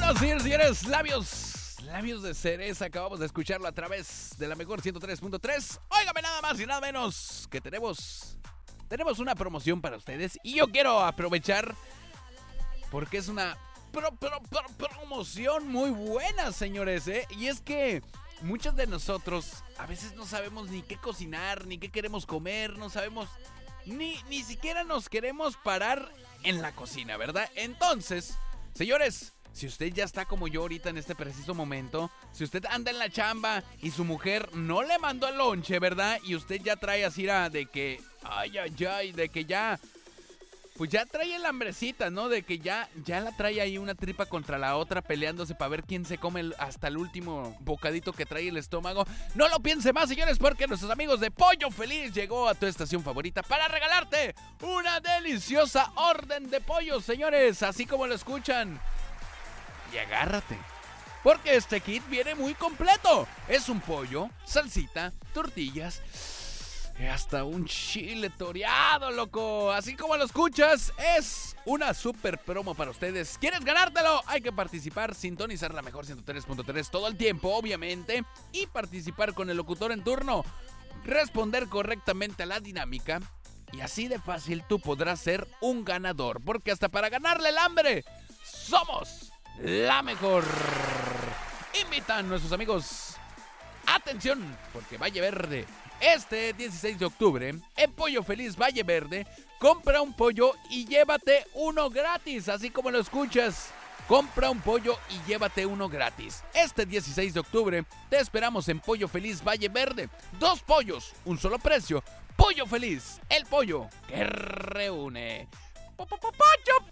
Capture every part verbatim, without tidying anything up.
Bueno, señores, señores, labios, labios de cereza, acabamos de escucharlo a través de la mejor ciento tres punto tres. Óigame, nada más y nada menos que tenemos, tenemos una promoción para ustedes y yo quiero aprovechar porque es una pro, pro, pro, promoción muy buena, señores, ¿eh? Y es que muchos de nosotros a veces no sabemos ni qué cocinar, ni qué queremos comer, no sabemos, ni, ni siquiera nos queremos parar en la cocina, ¿verdad? Entonces, señores, si usted ya está como yo ahorita en este preciso momento, si usted anda en la chamba y su mujer no le mandó el lonche, ¿verdad? Y usted ya trae así de que, ay, ay, ay, de que ya, pues ya trae el hambrecita, ¿no? De que ya, ya la trae ahí una tripa contra la otra peleándose para ver quién se come el, hasta el último bocadito que trae el estómago. No lo piense más, señores, porque nuestros amigos de Pollo Feliz llegó a tu estación favorita para regalarte una deliciosa orden de pollo, señores, así como lo escuchan. Y agárrate, porque este kit viene muy completo. Es un pollo, salsita, tortillas y hasta un chile toreado, loco. Así como lo escuchas, es una super promo para ustedes. ¿Quieres ganártelo? Hay que participar, sintonizar la mejor ciento tres punto tres todo el tiempo, obviamente, y participar con el locutor en turno, responder correctamente a la dinámica. Y así de fácil tú podrás ser un ganador, porque hasta para ganarle el hambre, somos la mejor. Invitan nuestros amigos. Atención, porque Valle Verde, este dieciséis de octubre, en Pollo Feliz Valle Verde, compra un pollo y llévate uno gratis, así como lo escuchas. Compra un pollo y llévate uno gratis. Este dieciséis de octubre te esperamos en Pollo Feliz Valle Verde. Dos pollos, un solo precio. Pollo Feliz, el pollo que reúne. ¡Pollo!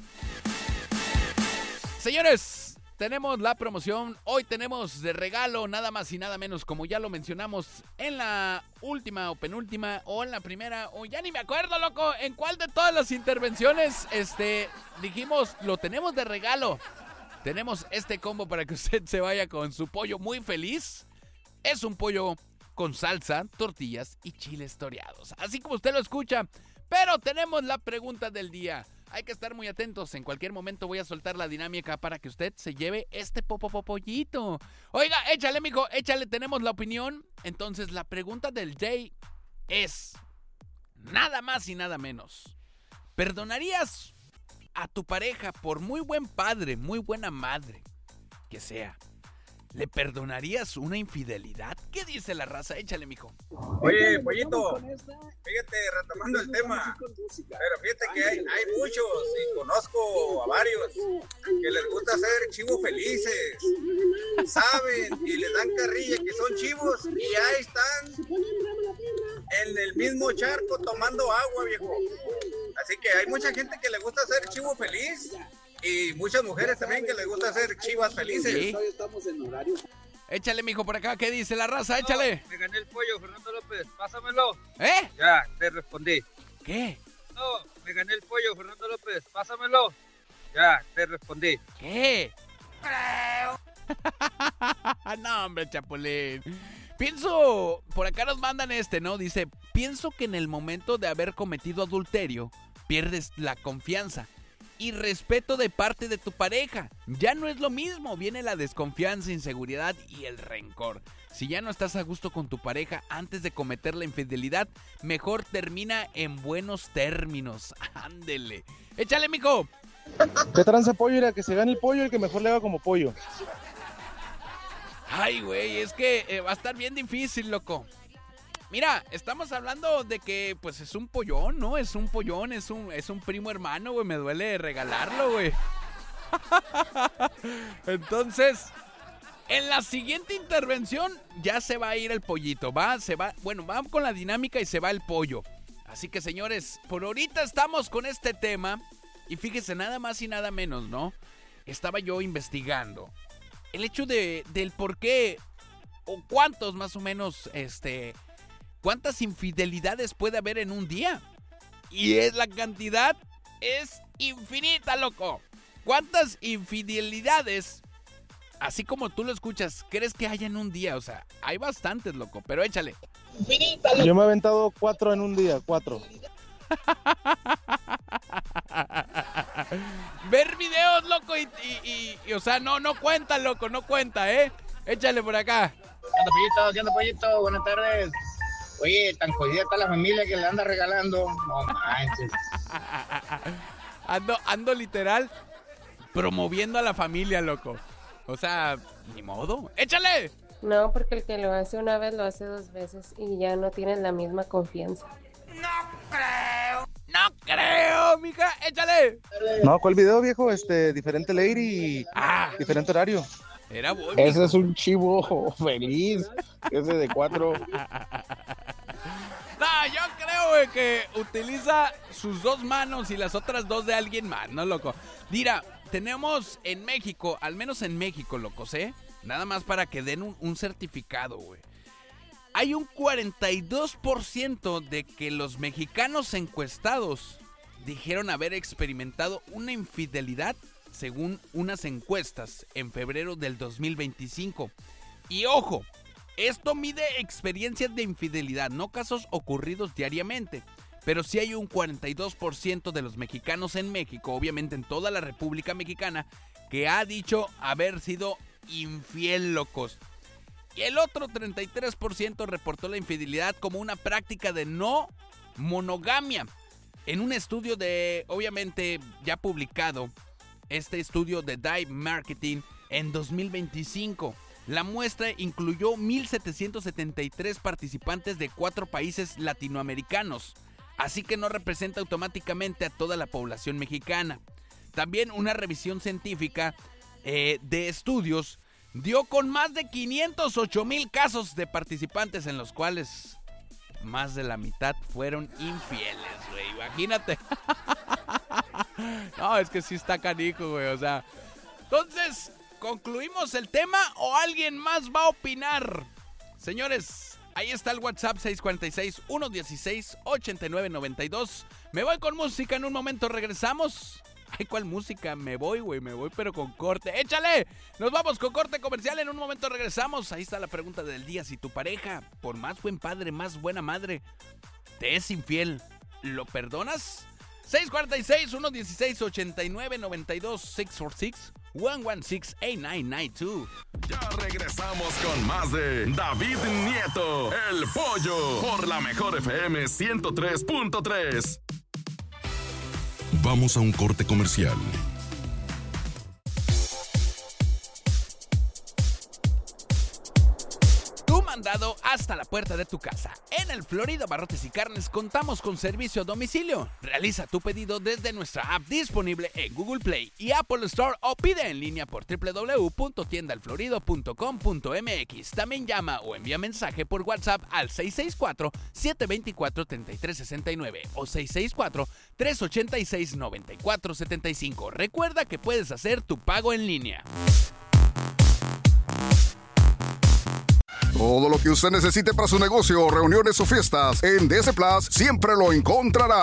Señores, tenemos la promoción. Hoy tenemos de regalo nada más y nada menos, como ya lo mencionamos en la última o penúltima o en la primera, o ya ni me acuerdo, loco, en cuál de todas las intervenciones este dijimos lo tenemos de regalo. Tenemos este combo para que usted se vaya con su pollo muy feliz. Es un pollo con salsa, tortillas y chiles toreados, así como usted lo escucha. Pero tenemos la pregunta del día. Hay que estar muy atentos. En cualquier momento voy a soltar la dinámica para que usted se lleve este popopopollito. Oiga, échale, mijo, échale, tenemos la opinión. Entonces, la pregunta del day es nada más y nada menos. ¿Perdonarías a tu pareja, por muy buen padre, muy buena madre que sea, le perdonarías una infidelidad? ¿Qué dice la raza? Échale, mijo. Oye, pollito, fíjate, retomando el tema, pero fíjate que hay, hay muchos, y conozco a varios, que les gusta ser chivos felices, saben, y les dan carrilla que son chivos, y ahí están en el mismo charco tomando agua, viejo. Así que hay mucha gente que le gusta ser chivo feliz, y muchas mujeres también que les gusta ser chivas felices. Sí. Échale, mijo, por acá. ¿Qué dice la raza? Échale. No, me gané el pollo, Fernando López. Pásamelo. ¿Eh? Ya, te respondí. ¿Qué? No, me gané el pollo, Fernando López. Pásamelo. Ya, te respondí. ¿Qué? No, hombre, Chapulín. Pienso, por acá nos mandan este, ¿no? Dice, pienso que en el momento de haber cometido adulterio, pierdes la confianza y respeto de parte de tu pareja. Ya no es lo mismo, viene la desconfianza, inseguridad y el rencor. Si ya no estás a gusto con tu pareja antes de cometer la infidelidad, mejor termina en buenos términos. Ándele. Échale, mijo. ¿Qué tranza pollo? Era que se gane el pollo, el que mejor le haga como pollo. Ay, güey, es que eh, va a estar bien difícil, loco. Mira, estamos hablando de que, pues, es un pollón, ¿no? Es un pollón, es un, es un primo hermano, güey. Me duele regalarlo, güey. Entonces, en la siguiente intervención ya se va a ir el pollito, va, se va, bueno, vamos con la dinámica y se va el pollo. Así que, señores, por ahorita estamos con este tema y fíjese, nada más y nada menos, ¿no? Estaba yo investigando el hecho de, del por qué o cuántos más o menos, este... ¿cuántas infidelidades puede haber en un día? Y es la cantidad es infinita, loco. ¿Cuántas infidelidades, así como tú lo escuchas, crees que hay en un día? O sea, hay bastantes, loco, pero échale. Infinita, loco. Yo me he aventado cuatro en un día, cuatro. Ver videos, loco, y, y, y, y, o sea, no, no cuenta, loco, no cuenta, ¿eh? Échale por acá. ¿Qué onda, pollito? ¿Qué onda, pollito? Buenas tardes. Oye, tan jodida está la familia que le anda regalando. No manches. Ando, ando literal promoviendo a la familia, loco. O sea, ni modo. ¡Échale! No, porque el que lo hace una vez lo hace dos veces y ya no tienen la misma confianza. ¡No creo! ¡No creo, mija! ¡Échale! No, ¿cuál video, viejo? Este, diferente lady y ah, diferente horario. Era bueno. Ese es un chivo feliz. Ese de cuatro. No, yo creo, güey, que utiliza sus dos manos y las otras dos de alguien más, ¿no, loco? Mira, tenemos en México, al menos en México, locos, ¿eh? Nada más para que den un, un certificado, güey. Hay un cuarenta y dos por ciento de que los mexicanos encuestados dijeron haber experimentado una infidelidad según unas encuestas en febrero del dos mil veinticinco. Y ojo, esto mide experiencias de infidelidad, no casos ocurridos diariamente. Pero sí hay un cuarenta y dos por ciento de los mexicanos en México, obviamente en toda la República Mexicana, que ha dicho haber sido infiel, locos. Y el otro treinta y tres por ciento reportó la infidelidad como una práctica de no monogamia. En un estudio de, obviamente, ya publicado, este estudio de Dive Marketing en dos mil veinticinco. La muestra incluyó mil setecientos setenta y tres participantes de cuatro países latinoamericanos, así que no representa automáticamente a toda la población mexicana. También una revisión científica eh, de estudios dio con más de quinientos ocho mil casos de participantes en los cuales más de la mitad fueron infieles, güey. Imagínate. No, es que sí está canijo, güey. O sea, entonces, ¿concluimos el tema o alguien más va a opinar? Señores, ahí está el WhatsApp seis cuatro seis, uno uno seis, ocho nueve nueve dos. Me voy con música, en un momento regresamos. Ay, ¿cuál música? Me voy, güey, me voy, pero con corte. ¡Échale! Nos vamos con corte comercial, en un momento regresamos. Ahí está la pregunta del día. Si tu pareja, por más buen padre, más buena madre, te es infiel, ¿lo perdonas? seis cuatro seis, uno uno seis, ocho nueve nueve dos, seis cuatro seis, uno uno seis, ocho nueve nueve dos. Ya regresamos con más de David Nieto, el Pollo, por la mejor F M ciento tres punto tres. Vamos a un corte comercial. Tu mandado hasta la puerta de tu casa. En el Florida Barrotes y Carnes contamos con servicio a domicilio. Realiza tu pedido desde nuestra app disponible en Google Play y Apple Store o pide en línea por doble u doble u doble u punto tienda el florido punto com punto m x. También llama o envía mensaje por WhatsApp al seis seis cuatro, siete dos cuatro, tres tres seis nueve o seis seis cuatro, tres ocho seis, nueve cuatro siete cinco. Recuerda que puedes hacer tu pago en línea. Todo lo que usted necesite para su negocio, reuniones o fiestas, en D S Plus siempre lo encontrará.